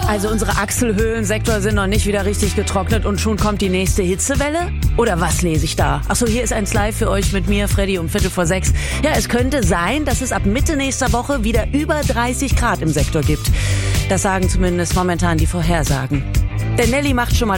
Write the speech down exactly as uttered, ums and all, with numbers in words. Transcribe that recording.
Also unsere Achselhöhlensektor sind noch nicht wieder richtig getrocknet und schon kommt die nächste Hitzewelle? Oder was lese ich da? Achso, hier ist ein Live für euch mit mir, Freddy, um Viertel vor sechs. Ja, es könnte sein, dass es ab Mitte nächster Woche wieder über dreißig Grad im Sektor gibt. Das sagen zumindest momentan die Vorhersagen. Der Nelly macht schon mal